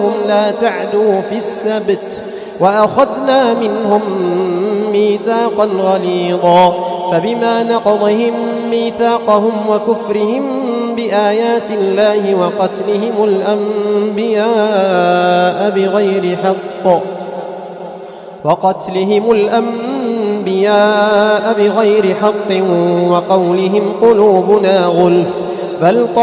لا تعدوا في السبت وأخذنا منهم ميثاقا غليظا فبما نقضهم ميثاقهم وكفرهم بآيات الله وقتلهم الأنبياء بغير حق وقولهم قلوبنا غلف بل